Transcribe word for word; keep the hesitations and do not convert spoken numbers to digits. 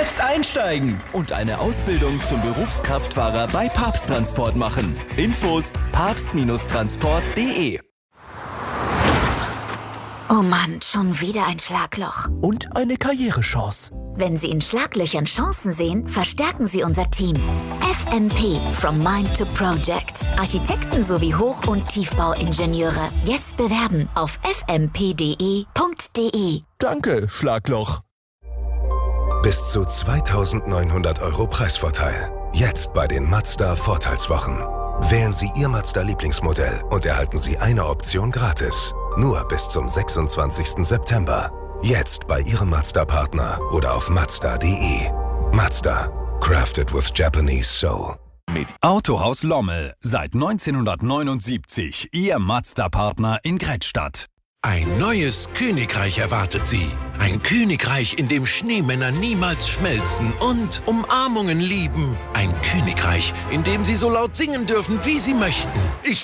Jetzt einsteigen und eine Ausbildung zum Berufskraftfahrer bei Papst Transport machen. Infos papst Transport punkt de. Oh Mann, schon wieder ein Schlagloch. Und eine Karrierechance. Wenn Sie in Schlaglöchern Chancen sehen, verstärken Sie unser Team. F M P, from Mind to Project. Architekten sowie Hoch- und Tiefbauingenieure. Jetzt bewerben auf f m p punkt d e punkt d e. Danke, Schlagloch. Bis zu zweitausendneunhundert Euro Preisvorteil. Jetzt bei den Mazda Vorteilswochen. Wählen Sie Ihr Mazda-Lieblingsmodell und erhalten Sie eine Option gratis. Nur bis zum sechsundzwanzigsten September. Jetzt bei Ihrem Mazda-Partner oder auf mazda punkt de. Mazda. Crafted with Japanese Soul. Mit Autohaus Lommel. Seit neunzehnhundertneunundsiebzig. Ihr Mazda-Partner in Grettstadt. Ein neues Königreich erwartet Sie. Ein Königreich, in dem Schneemänner niemals schmelzen und Umarmungen lieben. Ein Königreich, in dem Sie so laut singen dürfen, wie Sie möchten. Ich